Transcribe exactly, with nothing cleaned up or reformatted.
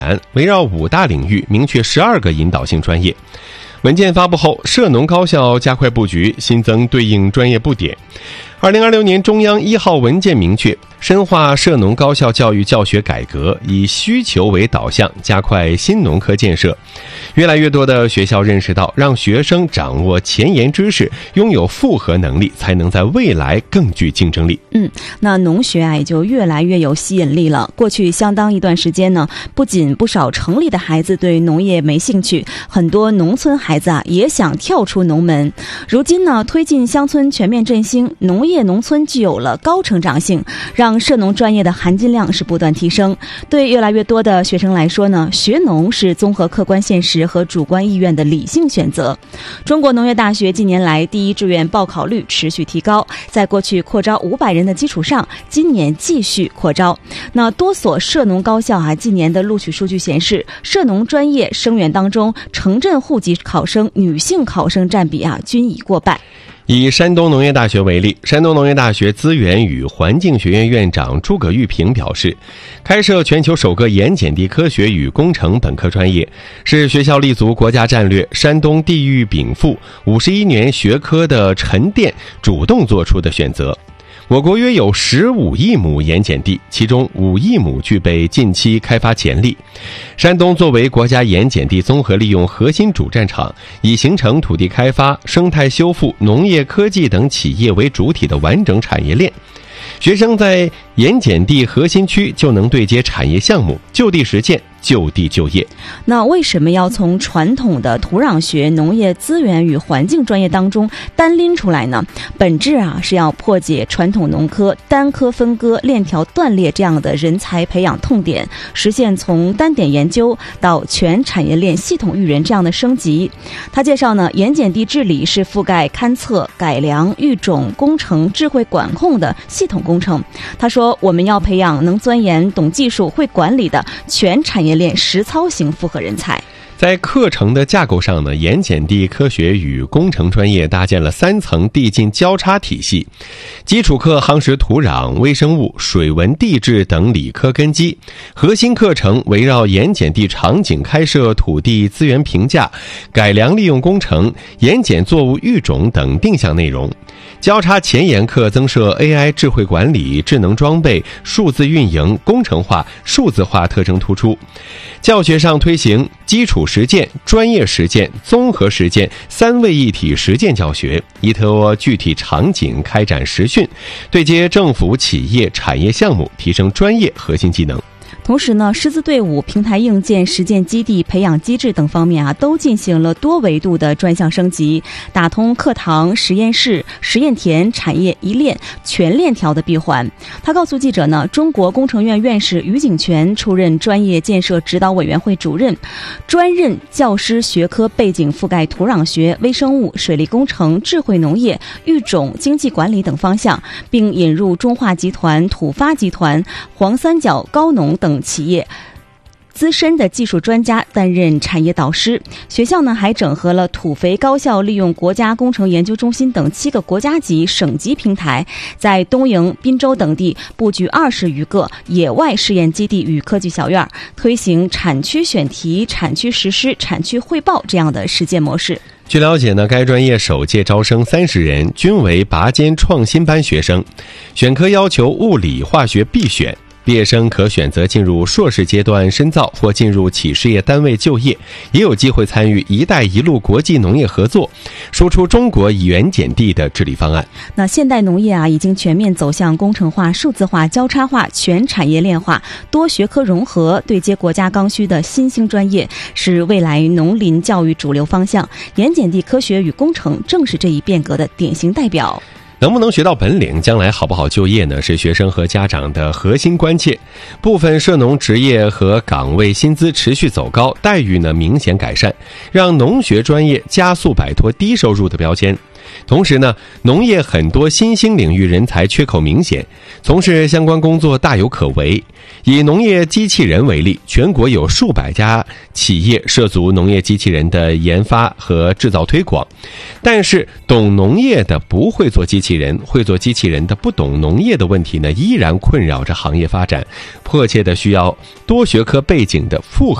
围绕五大领域明确十二个引导性专业。文件发布后，涉农高校加快布局，新增对应专业布点。二零二六年中央一号文件明确，深化涉农高校教育教学改革，以需求为导向，加快新农科建设。越来越多的学校认识到，让学生掌握前沿知识，拥有复合能力，才能在未来更具竞争力。 嗯，那农学啊也就越来越有吸引力了。过去相当一段时间呢，不仅不少城里的孩子对农业没兴趣，很多农村孩子啊也想跳出农门。如今呢，推进乡村全面振兴，农业农村具有了高成长性，让涉农专业的含金量是不断提升。对越来越多的学生来说呢，学农是综合客观现实和主观意愿的理性选择。中国农业大学近年来第一志愿报考率持续提高，在过去扩招五百人的基础上，今年继续扩招。那多所涉农高校啊，今年的录取数据显示，涉农专业生源当中，城镇户籍考生女性考生占比啊均已过半。 以山东农业大学为例，山东农业大学资源与环境学院院长诸葛玉平表示，开设全球首个盐碱地科学与工程本科专业，是学校立足国家战略山东地域禀赋五十一年学科的沉淀主动做出的选择。我国约有十五亿亩盐碱地，其中五亿亩具备近期开发潜力。山东作为国家盐碱地综合利用核心主战场，以形成土地开发、生态修复、农业科技等企业为主体的完整产业链。学生在盐碱地核心区就能对接产业项目，就地实践，就地就业。 那为什么要从传统的土壤学、农业资源与环境专业当中单拎出来呢？本质啊是要破解传统农科单科分割、链条断裂这样的人才培养痛点，实现从单点研究到全产业链系统育人这样的升级。他介绍呢，盐碱地治理是覆盖勘测、改良、育种、工程、智慧管控的系统工程。他说，我们要培养能钻研、懂技术、会管理的全产业链实操型复合人才。 在课程的架构上呢，盐碱地科学与工程专业搭建了三层递进交叉体系，基础课夯实土壤、微生物、水文地质等理科根基，核心课程围绕盐碱地场景开设土地资源评价、改良利用工程、盐碱作物育种等定向内容。交叉前沿课增设 A I 智慧管理、智能装备、数字运营、工程化、数字化特征突出。教学上推行基础实践、专业实践、综合实践三位一体实践教学，依托具体场景开展实训，对接政府、企业、产业项目，提升专业核心技能。 同时呢，师资队伍、平台硬件、实践基地、培养机制等方面啊，都进行了多维度的专项升级，打通课堂、实验室、实验田、产业一链全链条的闭环。他告诉记者呢，中国工程院院士于景泉出任专业建设指导委员会主任，专任教师学科背景覆盖土壤学、微生物、水利工程、智慧农业、育种、经济管理等方向，并引入中化集团、土发集团、黄三角高农等企业资深的技术专家担任产业导师。学校呢还整合了土肥高校利用国家工程研究中心等七个国家级、省级平台，在东营、滨州等地布局二十余个野外试验基地与科技小院，推行产区选题、产区实施、产区汇报这样的实践模式。 据了解呢，该专业首届招生三十人，均为拔尖创新班学生，选科要求物理化学必选。毕业生可选择进入硕士阶段深造，或进入企事业单位就业，也有机会参与“一带一路”国际农业合作，输出中国盐碱地的治理方案。 那现代农业啊，已经全面走向工程化、数字化、交叉化、全产业链化、多学科融合，对接国家刚需的新兴专业，是未来农林教育主流方向。盐碱地科学与工程正是这一变革的典型代表。 能不能学到本领，将来好不好就业呢？是学生和家长的核心关切。部分涉农职业和岗位薪资持续走高，待遇呢明显改善，让农学专业加速摆脱低收入的标签。 同时呢，农业很多新兴领域人才缺口明显，从事相关工作大有可为。以农业机器人为例，全国有数百家企业涉足农业机器人的研发和制造推广，但是懂农业的不会做机器人，会做机器人的不懂农业的问题呢，依然困扰着行业发展，迫切的需要多学科背景的复合